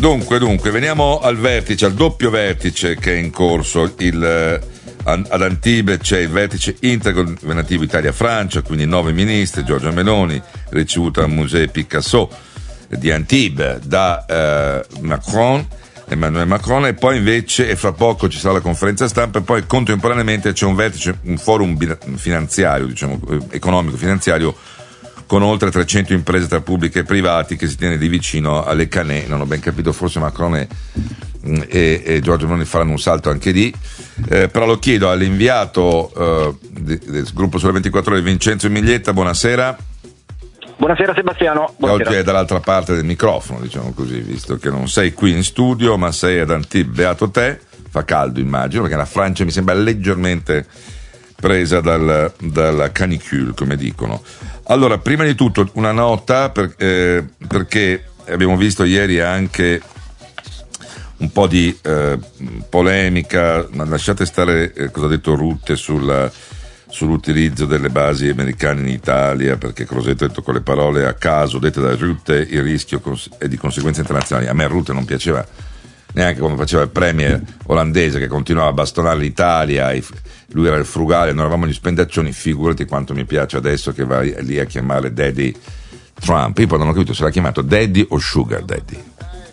Dunque, veniamo al vertice, al doppio vertice che è in corso. Ad Antibes c'è il vertice intergovernativo Italia-Francia, quindi 9 ministri, Giorgia Meloni, ricevuta al Musée Picasso di Antibes da Emmanuel Macron, e poi invece, e fra poco ci sarà la conferenza stampa, e poi contemporaneamente c'è un forum finanziario, diciamo, economico-finanziario, con oltre 300 imprese tra pubbliche e privati, che si tiene di vicino alle Canè. Non ho ben capito, forse Macron e Giorgio Meloni faranno un salto anche lì, però lo chiedo all'inviato del gruppo Sole 24 Ore, Vincenzo Miglietta. Buonasera. Buonasera Sebastiano. Buonasera. Oggi è dall'altra parte del microfono, diciamo così, visto che non sei qui in studio ma sei ad Antibes. Beato te. Fa caldo, immagino, perché la Francia mi sembra leggermente presa dalla canicule, come dicono. Allora, prima di tutto una nota perché abbiamo visto ieri anche un po' di polemica, ma lasciate stare cosa ha detto Rutte sull'utilizzo delle basi americane in Italia, perché Crosetto ha detto con le parole a caso dette da Rutte il rischio è di conseguenze internazionali. A me Rutte non piaceva neanche quando faceva il premier olandese, che continuava a bastonare l'Italia, lui era il frugale, noi eravamo gli spendaccioni. Figurati quanto mi piace adesso che va lì a chiamare Daddy Trump. Io poi non ho capito se l'ha chiamato Daddy o Sugar Daddy,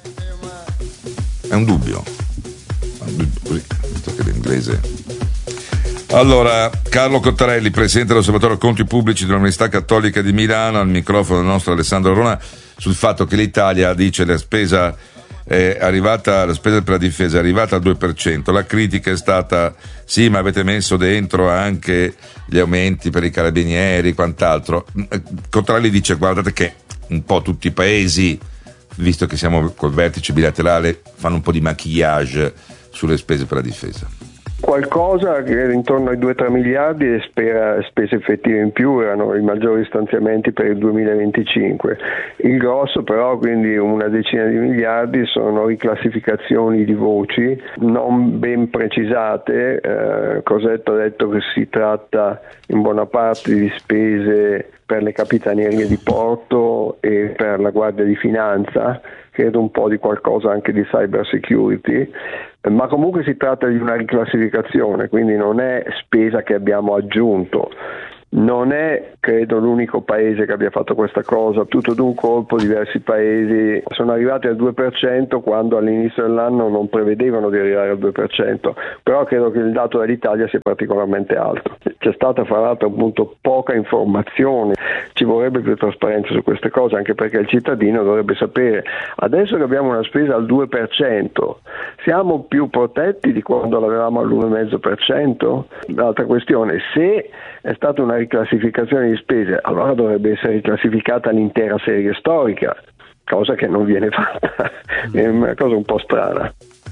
è un dubbio così, visto che l'inglese. Allora, Carlo Cottarelli, presidente dell'Osservatorio Conti Pubblici dell'Università Cattolica di Milano, al microfono del nostro Alessandro Rona, sul fatto che l'Italia, dice, la spesa per la difesa è arrivata al 2%. La critica è stata: sì, ma avete messo dentro anche gli aumenti per i carabinieri e quant'altro. Cottarelli dice: guardate che un po' tutti i paesi, visto che siamo col vertice bilaterale, fanno un po' di maquillage sulle spese per la difesa. Qualcosa che era intorno ai 2-3 miliardi e spese effettive in più erano i maggiori stanziamenti per il 2025. Il grosso però, quindi una decina di miliardi, sono riclassificazioni di voci non ben precisate. Crosetto ha detto che si tratta in buona parte di spese per le capitanerie di porto e per la Guardia di Finanza, credo un po' di qualcosa anche di cyber security, ma comunque si tratta di una riclassificazione, quindi non è spesa che abbiamo aggiunto. Non è, credo, l'unico paese che abbia fatto questa cosa. Tutto d'un colpo diversi paesi sono arrivati al 2% quando all'inizio dell'anno non prevedevano di arrivare al 2%, però credo che il dato dell'Italia sia particolarmente alto. C'è stata fra l'altro appunto poca informazione, ci vorrebbe più trasparenza su queste cose, anche perché il cittadino dovrebbe sapere: adesso che abbiamo una spesa al 2%, siamo più protetti di quando l'avevamo all'1,5%? L'altra questione: se è stata una riclassificazione di spese, allora dovrebbe essere riclassificata l'intera serie storica, cosa che non viene fatta. È una cosa un po' strana.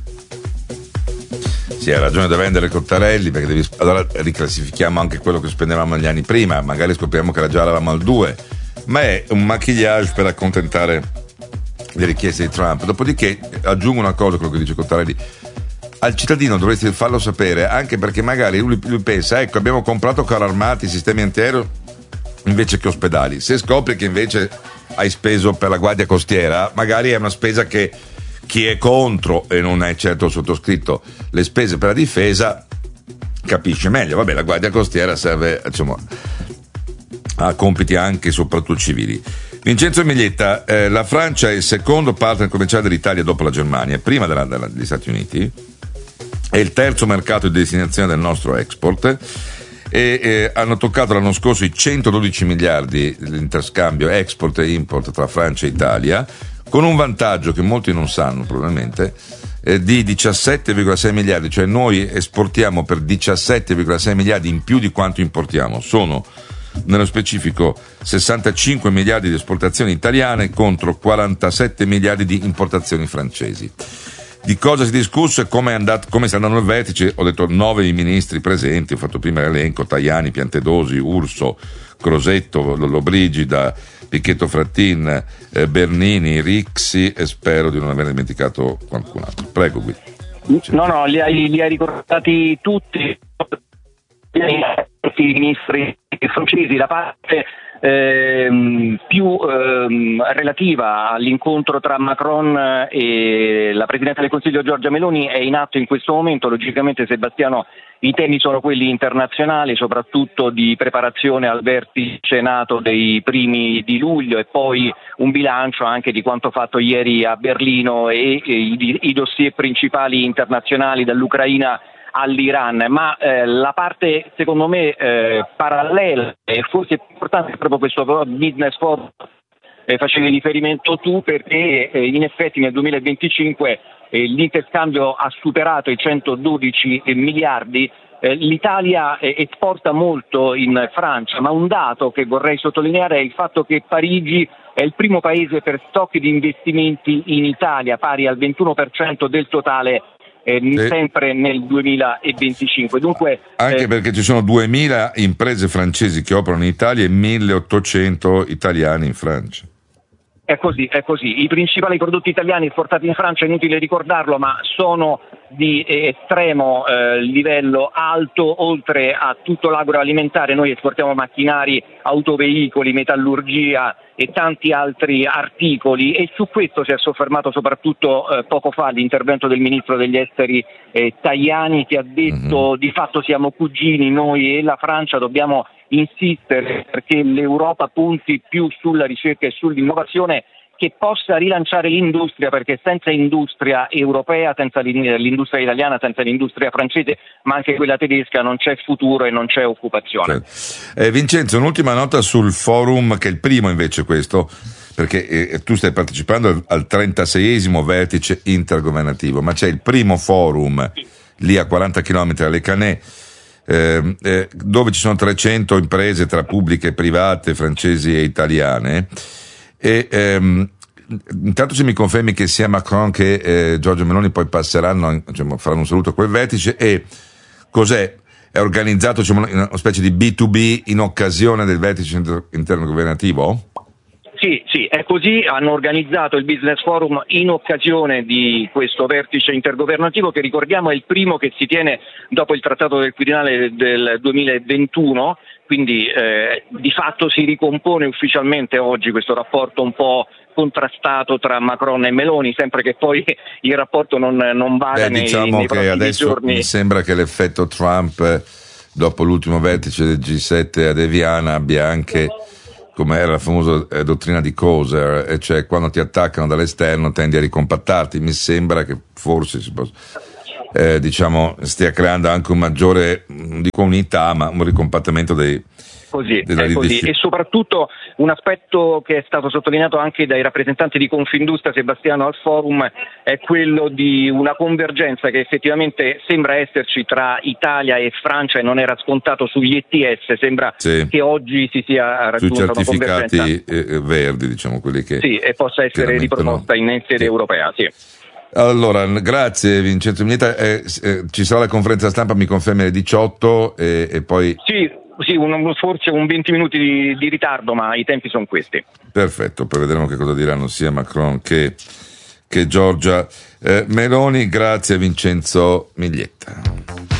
Sì, ha ragione da vendere Cottarelli, perché allora riclassifichiamo anche quello che spendevamo negli anni prima, magari scopriamo che già eravamo al 2, ma è un maquillage per accontentare le richieste di Trump. Dopodiché aggiungo una cosa, quello che dice Cottarelli: al cittadino dovresti farlo sapere, anche perché magari lui pensa: ecco, abbiamo comprato carri armati, sistemi antiaereo invece che ospedali. Se scopri che invece hai speso per la guardia costiera, magari è una spesa che chi è contro, e non è certo sottoscritto, le spese per la difesa, capisce meglio. Vabbè, la guardia costiera serve, insomma, a compiti anche e soprattutto civili. Vincenzo Miglietta, la Francia è il secondo partner commerciale dell'Italia dopo la Germania, prima degli Stati Uniti, è il terzo mercato di destinazione del nostro export, e hanno toccato l'anno scorso i 112 miliardi dell'interscambio export e import tra Francia e Italia, con un vantaggio che molti non sanno probabilmente, di 17,6 miliardi, cioè noi esportiamo per 17,6 miliardi in più di quanto importiamo. Sono nello specifico 65 miliardi di esportazioni italiane contro 47 miliardi di importazioni francesi. Di cosa si è discusso e come sta andando il vertice? Ho detto 9 i ministri presenti, ho fatto prima l'elenco: Tajani, Piantedosi, Urso, Crosetto, Lollobrigida, Pichetto Frattin, Bernini, Rixi, e spero di non aver dimenticato qualcun altro. Prego, Guido. No, li hai ricordati tutti i ministri francesi. La parte più relativa all'incontro tra Macron e la Presidente del Consiglio Giorgia Meloni è in atto in questo momento. Logicamente, Sebastiano, i temi sono quelli internazionali, soprattutto di preparazione al vertice NATO dei primi di luglio, e poi un bilancio anche di quanto fatto ieri a Berlino e i dossier principali internazionali dall'Ucraina all'Iran, ma la parte secondo me parallela e forse più importante è proprio questo business forum facevi riferimento tu, perché in effetti nel 2025 l'interscambio ha superato i 112 miliardi. L'Italia esporta molto in Francia, ma un dato che vorrei sottolineare è il fatto che Parigi è il primo paese per stock di investimenti in Italia, pari al 21% del totale. Sempre nel 2025. Dunque, anche perché ci sono 2000 imprese francesi che operano in Italia e 1800 italiani in Francia. È così. I principali prodotti italiani esportati in Francia, è inutile ricordarlo, ma sono di estremo livello alto. Oltre a tutto l'agroalimentare, noi esportiamo macchinari, autoveicoli, metallurgia e tanti altri articoli, e su questo si è soffermato soprattutto poco fa l'intervento del ministro degli esteri Tajani, che ha detto di fatto siamo cugini noi e la Francia, dobbiamo insistere perché l'Europa punti più sulla ricerca e sull'innovazione, che possa rilanciare l'industria, perché senza industria europea, senza l'industria italiana, senza l'industria francese, ma anche quella tedesca, non c'è futuro e non c'è occupazione. Vincenzo, un'ultima nota sul forum, che è il primo invece questo, perché tu stai partecipando al 36esimo vertice intergovernativo, ma c'è il primo forum lì a 40 km dalle Canè, dove ci sono 300 imprese tra pubbliche e private, francesi e italiane. E intanto se mi confermi che sia Macron che Giorgia Meloni poi passeranno, faranno un saluto a quel vertice, e cos'è? È organizzato una specie di B2B in occasione del vertice intergovernativo? Sì, è così. Hanno organizzato il Business Forum in occasione di questo vertice intergovernativo, che ricordiamo è il primo che si tiene dopo il Trattato del Quirinale del 2021, quindi di fatto si ricompone ufficialmente oggi questo rapporto un po' contrastato tra Macron e Meloni, sempre che poi il rapporto non vada nei che adesso giorni. Mi sembra che l'effetto Trump dopo l'ultimo vertice del G7 ad Eviana abbia anche, come era la famosa dottrina di Coser, e cioè quando ti attaccano dall'esterno tendi a ricompattarti. Mi sembra che forse si possa, stia creando anche un maggiore, non dico unità, ma un ricompattamento è così. E soprattutto un aspetto che è stato sottolineato anche dai rappresentanti di Confindustria, Sebastiano, al forum, è quello di una convergenza che effettivamente sembra esserci tra Italia e Francia, e non era scontato sugli ETS. Sembra che oggi si sia raggiunta una convergenza sui certificati verdi, quelli che e possa essere riproposta in sede europea. Sì. Allora, grazie Vincenzo Miglietta. Ci sarà la conferenza stampa, mi confermi, alle 18 e poi... Sì, forse un 20 minuti di ritardo, ma i tempi sono questi. Perfetto, poi vedremo che cosa diranno sia Macron che Giorgia Meloni. Grazie Vincenzo Miglietta.